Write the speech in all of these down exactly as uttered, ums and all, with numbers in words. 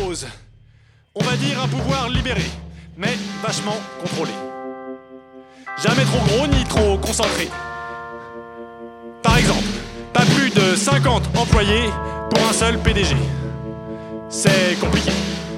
propose, on va dire un pouvoir libéré, mais vachement contrôlé. Jamais trop gros ni trop concentré. Par exemple, pas plus de cinquante employés pour un seul P D G. C'est compliqué.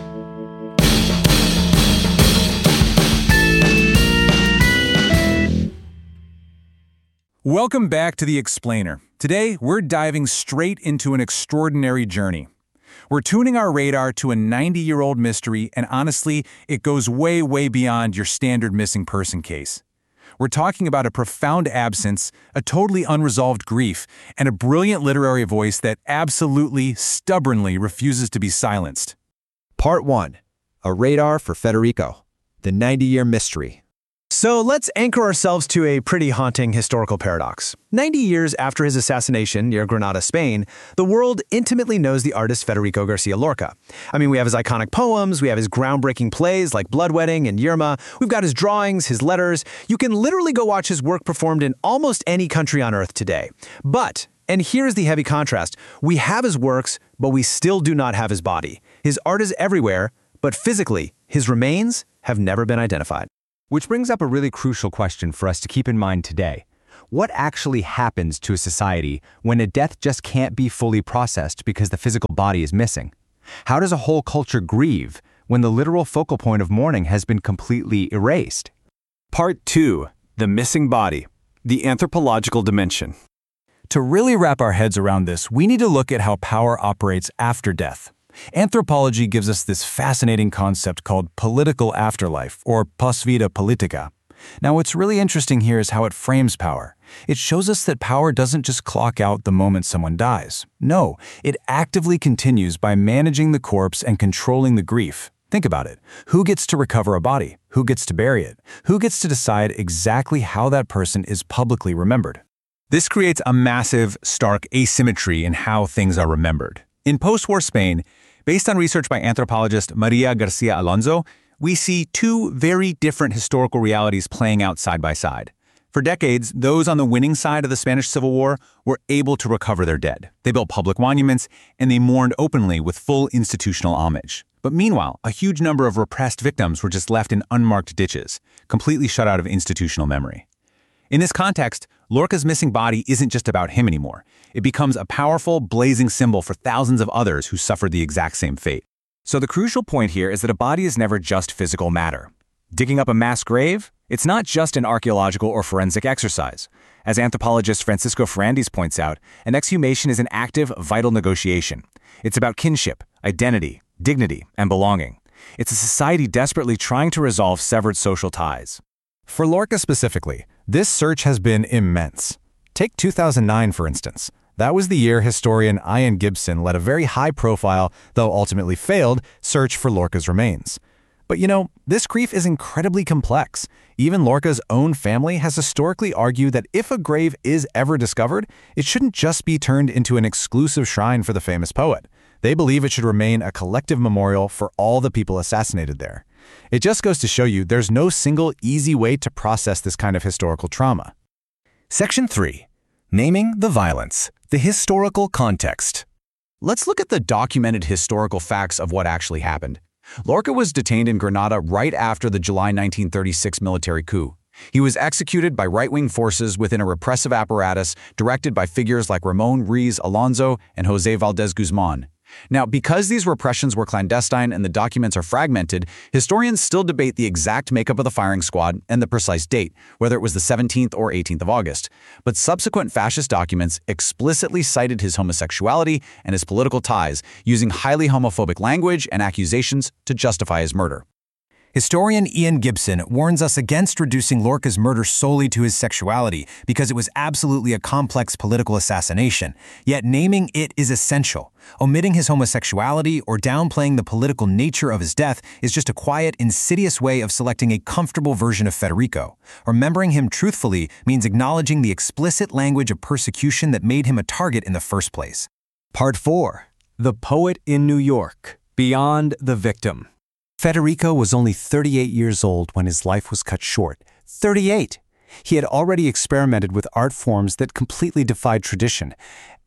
Welcome back to The Explainer. Today, we're diving straight into an extraordinary journey. We're tuning our radar to a ninety-year-old mystery, and honestly, it goes way, way beyond your standard missing person case. We're talking about a profound absence, a totally unresolved grief, and a brilliant literary voice that absolutely, stubbornly refuses to be silenced. Part one. A Radar for Federico. The ninety-year Mystery. So let's anchor ourselves to a pretty haunting historical paradox. ninety years after his assassination near Granada, Spain, the world intimately knows the artist Federico Garcia Lorca. I mean, we have his iconic poems, we have his groundbreaking plays like Blood Wedding and Yerma, we've got his drawings, his letters. You can literally go watch his work performed in almost any country on earth today. But, and here's the heavy contrast, we have his works, but we still do not have his body. His art is everywhere, but physically, his remains have never been identified. Which brings up a really crucial question for us to keep in mind today. What actually happens to a society when a death just can't be fully processed because the physical body is missing? How does a whole culture grieve when the literal focal point of mourning has been completely erased? Part two. The Missing Body. The Anthropological Dimension. To really wrap our heads around this, we need to look at how power operates after death. Anthropology gives us this fascinating concept called political afterlife, or pos vita politica. Now, what's really interesting here is how it frames power. It shows us that power doesn't just clock out the moment someone dies. No, it actively continues by managing the corpse and controlling the grief. Think about it. Who gets to recover a body? Who gets to bury it? Who gets to decide exactly how that person is publicly remembered? This creates a massive, stark asymmetry in how things are remembered. In post-war Spain, based on research by anthropologist Maria Garcia Alonso, we see two very different historical realities playing out side by side. For decades, those on the winning side of the Spanish Civil War were able to recover their dead. They built public monuments, and they mourned openly with full institutional homage. But meanwhile, a huge number of repressed victims were just left in unmarked ditches, completely shut out of institutional memory. In this context, Lorca's missing body isn't just about him anymore. It becomes a powerful, blazing symbol for thousands of others who suffered the exact same fate. So the crucial point here is that a body is never just physical matter. Digging up a mass grave? It's not just an archaeological or forensic exercise. As anthropologist Francisco Ferrandis points out, an exhumation is an active, vital negotiation. It's about kinship, identity, dignity, and belonging. It's a society desperately trying to resolve severed social ties. For Lorca specifically, this search has been immense. Take two thousand nine, for instance. That was the year historian Ian Gibson led a very high-profile, though ultimately failed, search for Lorca's remains. But you know, this grief is incredibly complex. Even Lorca's own family has historically argued that if a grave is ever discovered, it shouldn't just be turned into an exclusive shrine for the famous poet. They believe it should remain a collective memorial for all the people assassinated there. It just goes to show you there's no single easy way to process this kind of historical trauma. Section three. Naming the violence. The historical context. Let's look at the documented historical facts of what actually happened. Lorca was detained in Granada right after the July nineteen thirty-six military coup. He was executed by right-wing forces within a repressive apparatus directed by figures like Ramon Ruiz Alonso and José Valdez Guzmán. Now, because these repressions were clandestine and the documents are fragmented, historians still debate the exact makeup of the firing squad and the precise date, whether it was the seventeenth or eighteenth of August. But subsequent fascist documents explicitly cited his homosexuality and his political ties, using highly homophobic language and accusations to justify his murder. Historian Ian Gibson warns us against reducing Lorca's murder solely to his sexuality because it was absolutely a complex political assassination, yet naming it is essential. Omitting his homosexuality or downplaying the political nature of his death is just a quiet, insidious way of selecting a comfortable version of Federico. Remembering him truthfully means acknowledging the explicit language of persecution that made him a target in the first place. Part four. The Poet in New York. Beyond the Victim. Federico was only thirty-eight years old when his life was cut short. thirty-eight! He had already experimented with art forms that completely defied tradition.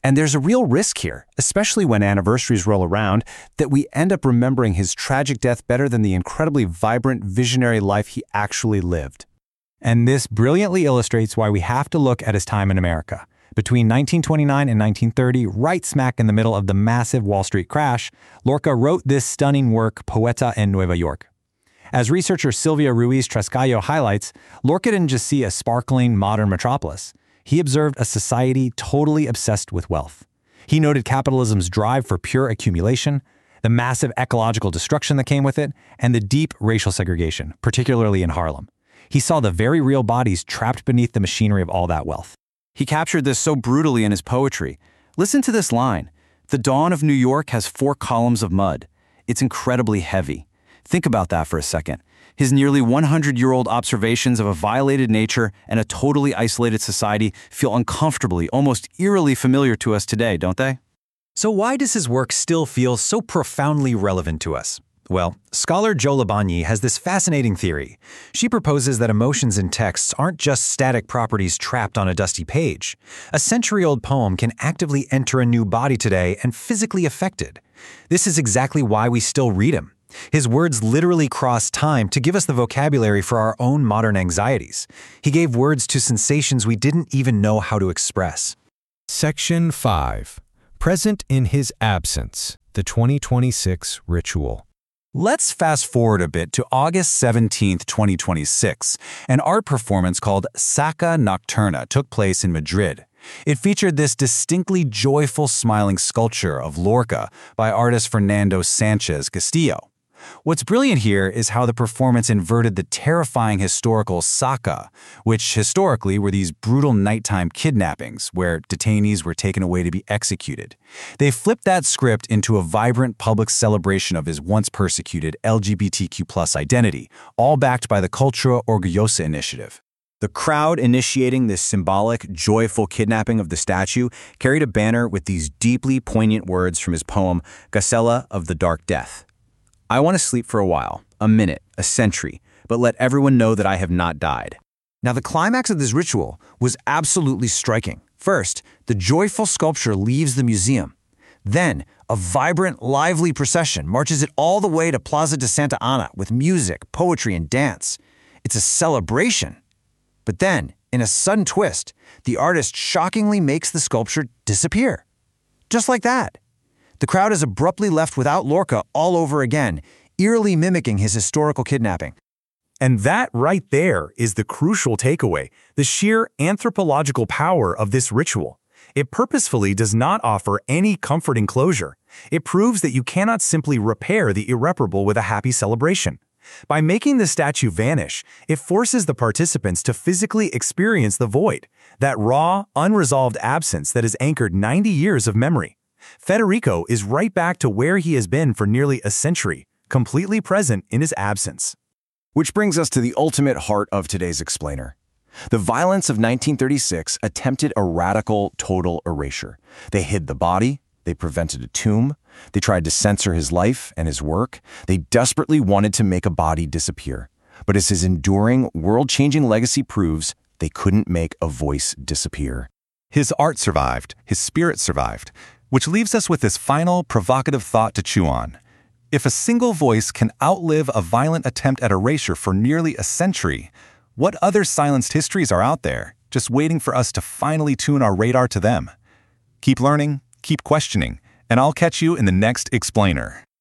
And there's a real risk here, especially when anniversaries roll around, that we end up remembering his tragic death better than the incredibly vibrant, visionary life he actually lived. And this brilliantly illustrates why we have to look at his time in America. Between nineteen twenty-nine and nineteen thirty, right smack in the middle of the massive Wall Street crash, Lorca wrote this stunning work, Poeta en Nueva York. As researcher Silvia Ruiz Trescallo highlights, Lorca didn't just see a sparkling, modern metropolis. He observed a society totally obsessed with wealth. He noted capitalism's drive for pure accumulation, the massive ecological destruction that came with it, and the deep racial segregation, particularly in Harlem. He saw the very real bodies trapped beneath the machinery of all that wealth. He captured this so brutally in his poetry. Listen to this line. The dawn of New York has four columns of mud. It's incredibly heavy. Think about that for a second. His nearly one hundred year old observations of a violated nature and a totally isolated society feel uncomfortably, almost eerily familiar to us today, don't they? So why does his work still feel so profoundly relevant to us? Well, scholar Jo Labonyi has this fascinating theory. She proposes that emotions in texts aren't just static properties trapped on a dusty page. A century-old poem can actively enter a new body today and physically affect it. This is exactly why we still read him. His words literally cross time to give us the vocabulary for our own modern anxieties. He gave words to sensations we didn't even know how to express. Section five. Present in his absence, the twenty twenty-six ritual. Let's fast forward a bit to August seventeenth, twenty twenty-six. An art performance called Saca Nocturna took place in Madrid. It featured this distinctly joyful smiling sculpture of Lorca by artist Fernando Sanchez Castillo. What's brilliant here is how the performance inverted the terrifying historical Saca, which historically were these brutal nighttime kidnappings where detainees were taken away to be executed. They flipped that script into a vibrant public celebration of his once persecuted L G B T Q plus identity, all backed by the Cultura Orgullosa initiative. The crowd initiating this symbolic, joyful kidnapping of the statue carried a banner with these deeply poignant words from his poem, Gacela of the Dark Death. I want to sleep for a while, a minute, a century, but let everyone know that I have not died. Now, the climax of this ritual was absolutely striking. First, the joyful sculpture leaves the museum. Then, a vibrant, lively procession marches it all the way to Plaza de Santa Ana with music, poetry, and dance. It's a celebration. But then, in a sudden twist, the artist shockingly makes the sculpture disappear. Just like that. The crowd is abruptly left without Lorca all over again, eerily mimicking his historical kidnapping. And that right there is the crucial takeaway, the sheer anthropological power of this ritual. It purposefully does not offer any comforting closure. It proves that you cannot simply repair the irreparable with a happy celebration. By making the statue vanish, it forces the participants to physically experience the void, that raw, unresolved absence that has anchored ninety years of memory. Federico is right back to where he has been for nearly a century, completely present in his absence. Which brings us to the ultimate heart of today's explainer. The violence of nineteen thirty-six attempted a radical, total erasure. They hid the body, they prevented a tomb, they tried to censor his life and his work, they desperately wanted to make a body disappear. But as his enduring, world-changing legacy proves, they couldn't make a voice disappear. His art survived, his spirit survived, which leaves us with this final, provocative thought to chew on. If a single voice can outlive a violent attempt at erasure for nearly a century, what other silenced histories are out there, just waiting for us to finally tune our radar to them? Keep learning, keep questioning, and I'll catch you in the next explainer.